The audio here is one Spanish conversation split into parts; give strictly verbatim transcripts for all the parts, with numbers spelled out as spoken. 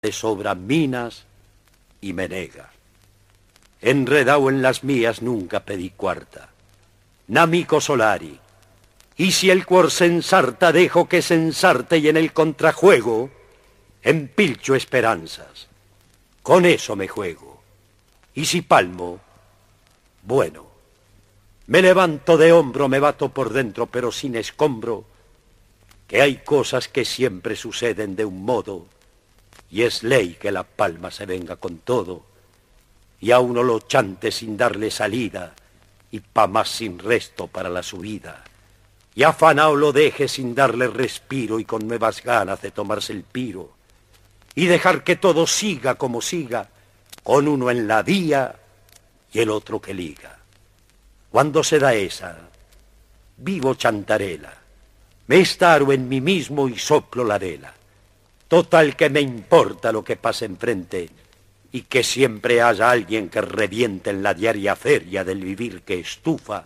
de sobra minas y me nega. Enredado en las mías nunca pedí cuarta. Namico solari. Y si el cuor se ensarta, dejo que se ensarte y en el contrajuego empilcho esperanzas. Con eso me juego. Y si palmo, bueno. Me levanto de hombro, me bato por dentro, pero sin escombro, que hay cosas que siempre suceden de un modo, y es ley que la palma se venga con todo, y a uno lo chante sin darle salida, y pa' más sin resto para la subida, y afanao lo deje sin darle respiro y con nuevas ganas de tomarse el piro, y dejar que todo siga como siga, con uno en la vía y el otro que liga. Cuando se da esa, vivo chantarela, me estaro en mí mismo y soplo la vela. Total que me importa lo que pase enfrente y que siempre haya alguien que reviente en la diaria feria del vivir que estufa.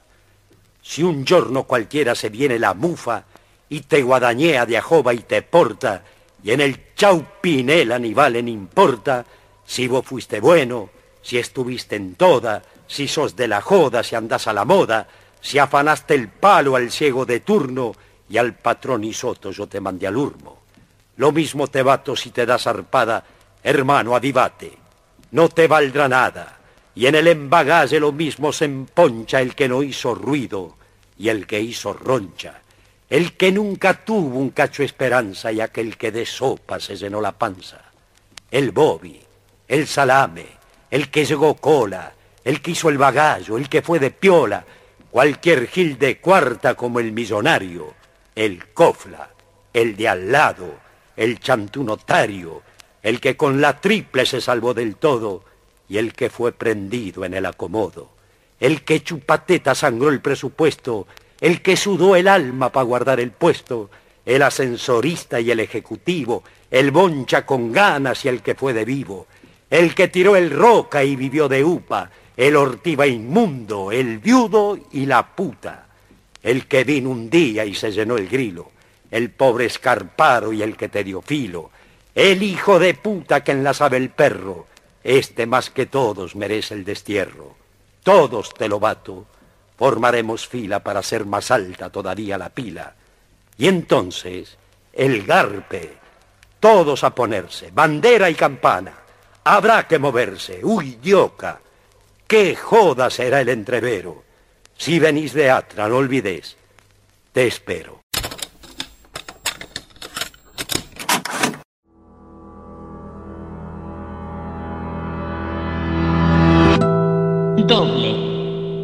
Si un giorno cualquiera se viene la mufa y te guadañea de ajoba y te porta, y en el chaupinela ni vale ni importa si vos fuiste bueno, si estuviste en toda, si sos de la joda, si andás a la moda, si afanaste el palo al ciego de turno y al patrón y soto yo te mandé al urmo. Lo mismo te bato si te das arpada, hermano, avivate, no te valdrá nada. Y en el embagalle lo mismo se emponcha el que no hizo ruido y el que hizo roncha. El que nunca tuvo un cacho esperanza y aquel que de sopa se llenó la panza. El bobi, el salame, el que llegó cola, el que hizo el bagallo, el que fue de piola, cualquier gil de cuarta como el millonario, el cofla, el de al lado, el chantunotario, el que con la triple se salvó del todo y el que fue prendido en el acomodo, el que chupateta sangró el presupuesto, el que sudó el alma para guardar el puesto, el ascensorista y el ejecutivo, el boncha con ganas y el que fue de vivo, el que tiró el roca y vivió de upa, el ortiva inmundo, el viudo y la puta, el que vino un día y se llenó el grilo, el pobre escarparo y el que te dio filo, el hijo de puta que enlazaba el perro, este más que todos merece el destierro. Todos, te lo bato, formaremos fila para hacer más alta todavía la pila. Y entonces, el garpe, todos a ponerse, bandera y campana, habrá que moverse, uy, dioca, qué joda será el entrevero. Si venís de Atra, no olvidés, te espero. Doble.